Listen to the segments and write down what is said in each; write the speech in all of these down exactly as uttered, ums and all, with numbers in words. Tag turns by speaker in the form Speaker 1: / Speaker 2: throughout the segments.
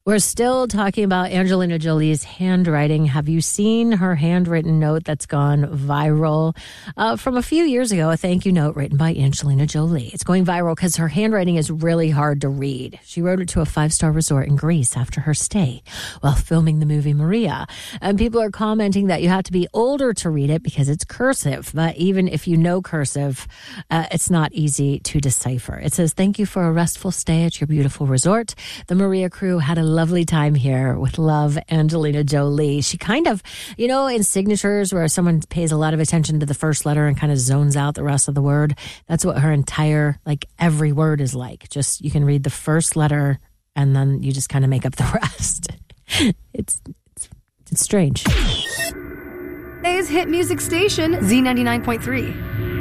Speaker 1: We're still talking about Angelina Jolie's handwriting. Have you seen her handwritten note that's gone viral? Uh, from a few years ago, a thank you note written by Angelina Jolie. It's going viral because her handwriting is really hard to read. She wrote it to a five-star resort in Greece after her stay while filming the movie Maria. And people are commenting that you have to be older to read it because it's cursive. But even if you know cursive, uh, it's not easy to decipher. It says, thank you for a restful stay at your beautiful resort. The Maria crew had a lovely time here. With love, Angelina Jolie. She kind of, you know, in signatures where someone pays a lot of attention to the first letter and kind of zones out the rest of the word. That's what her entire, like every word is like. Just, you can read the first letter and then you just kind of make up the rest. it's, it's, it's strange.
Speaker 2: Today's hit music station, Z ninety-nine point three.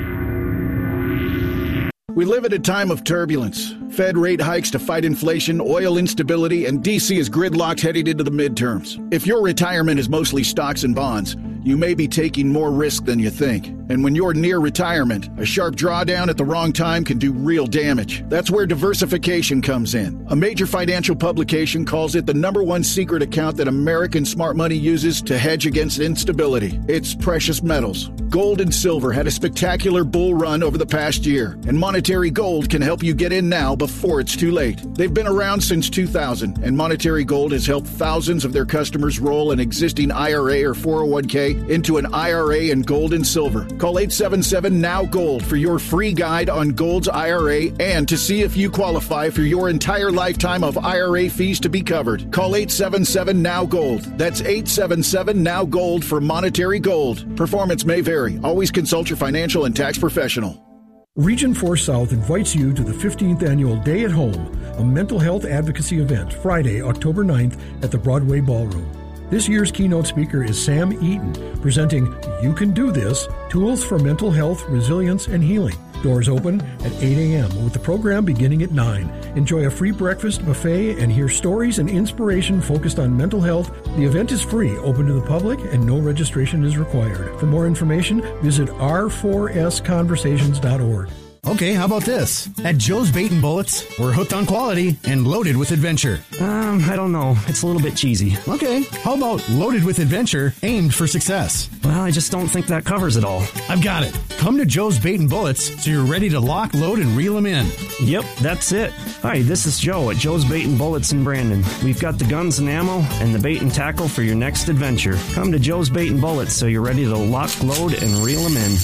Speaker 3: We live at a time of turbulence. Fed rate hikes to fight inflation, oil instability, and D C is gridlocked heading into the midterms. If your retirement is mostly stocks and bonds, you may be taking more risk than you think. And when you're near retirement, a sharp drawdown at the wrong time can do real damage. That's where diversification comes in. A major financial publication calls it the number one secret account that American smart money uses to hedge against instability. It's precious metals. Gold and silver had a spectacular bull run over the past year, and Monetary Gold can help you get in now before it's too late. They've been around since two thousand, and Monetary Gold has helped thousands of their customers roll an existing I R A or four oh one k into an I R A in gold and silver. Call eight seven seven now gold for your free guide on Gold's I R A and to see if you qualify for your entire lifetime of I R A fees to be covered. Call eight seven seven now gold. That's eight seven seven now gold for Monetary Gold. Performance may vary. Always consult your financial and tax professional.
Speaker 4: Region four South invites you to the fifteenth Annual Day at Home, a mental health advocacy event, Friday, October ninth at the Broadway Ballroom. This year's keynote speaker is Sam Eaton, presenting You Can Do This, Tools for Mental Health, Resilience, and Healing. Doors open at eight a.m. with the program beginning at nine. Enjoy a free breakfast buffet and hear stories and inspiration focused on mental health. The event is free, open to the public, and no registration is required. For more information, visit r four s conversations dot org.
Speaker 5: Okay, how about this? At Joe's Bait and Bullets, we're hooked on quality and loaded with adventure.
Speaker 6: Um, I don't know. It's a little bit cheesy.
Speaker 5: Okay, how about loaded with adventure, aimed for success?
Speaker 6: Well, I just don't think that covers it all.
Speaker 5: I've got it. Come to Joe's Bait and Bullets so you're ready to lock, load, and reel them in.
Speaker 6: Yep, that's it. Hi, this is Joe at Joe's Bait and Bullets in Brandon. We've got the guns and ammo and the bait and tackle for your next adventure. Come to Joe's Bait and Bullets so you're ready to lock, load, and reel them in.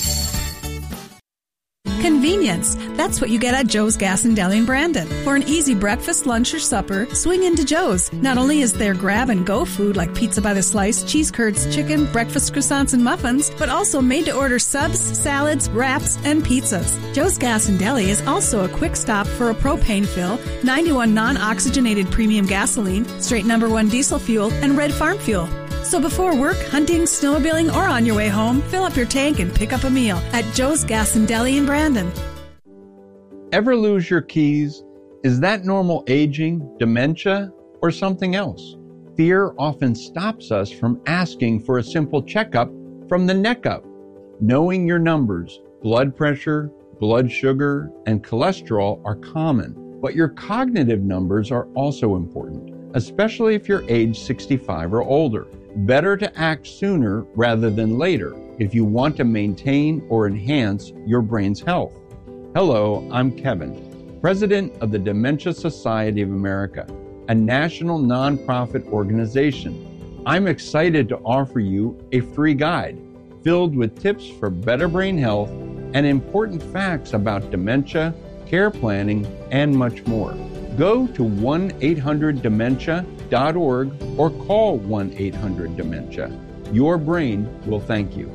Speaker 7: Convenience. That's what you get at Joe's Gas and Deli in Brandon. For an easy breakfast, lunch, or supper, swing into Joe's. Not only is there grab-and-go food like pizza by the slice, cheese curds, chicken, breakfast croissants, and muffins, but also made-to-order subs, salads, wraps, and pizzas. Joe's Gas and Deli is also a quick stop for a propane fill, ninety-one non-oxygenated premium gasoline, straight number one diesel fuel, and red farm fuel. So before work, hunting, snowmobiling, or on your way home, fill up your tank and pick up a meal at Joe's Gas and Deli in Brandon.
Speaker 8: Ever lose your keys? Is that normal aging, dementia, or something else? Fear often stops us from asking for a simple checkup from the neck up. Knowing your numbers, blood pressure, blood sugar, and cholesterol are common, but your cognitive numbers are also important, especially if you're age sixty-five or older. Better to act sooner rather than later if you want to maintain or enhance your brain's health. Hello, I'm Kevin, President of the Dementia Society of America, a national nonprofit organization. I'm excited to offer you a free guide filled with tips for better brain health and important facts about dementia, care planning, and much more. Go to one eight hundred dementia dot org or call one eight hundred dementia. Your brain will thank you.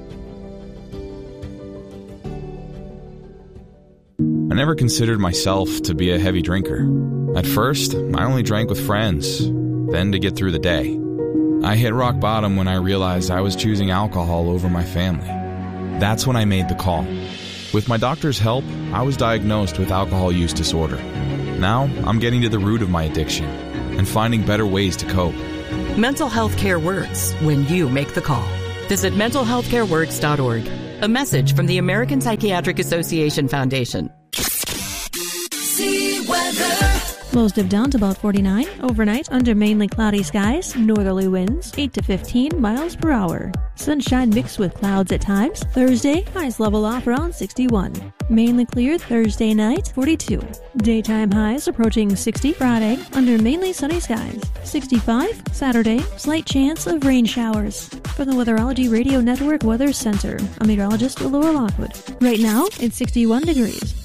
Speaker 9: I never considered myself to be a heavy drinker. At first, I only drank with friends, then to get through the day. I hit rock bottom when I realized I was choosing alcohol over my family. That's when I made the call. With my doctor's help, I was diagnosed with alcohol use disorder. Now, I'm getting to the root of my addiction and finding better ways to cope.
Speaker 10: Mental health care works when you make the call. Visit mental health care works dot org. A message from the American Psychiatric Association Foundation.
Speaker 11: See weather. Lows dip down to about forty-nine. Overnight, under mainly cloudy skies, northerly winds, eight to fifteen miles per hour. Sunshine mixed with clouds at times. Thursday, highs level off around sixty-one. Mainly clear Thursday night, forty-two. Daytime highs approaching sixty. Friday, under mainly sunny skies, sixty-five. Saturday, slight chance of rain showers. From the Weatherology Radio Network Weather Center, I'm meteorologist Laura Lockwood. Right now, it's sixty-one degrees.